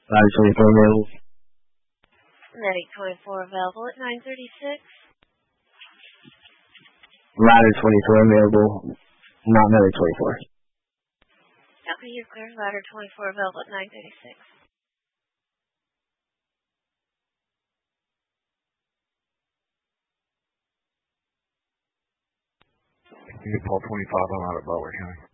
Ladder 24 available. Medic 24 available at 936. Ladder 24 available. Not Medic 24. Okay, you're clear. Ladder 24 available at 936. You can call 25 on out at Butler County.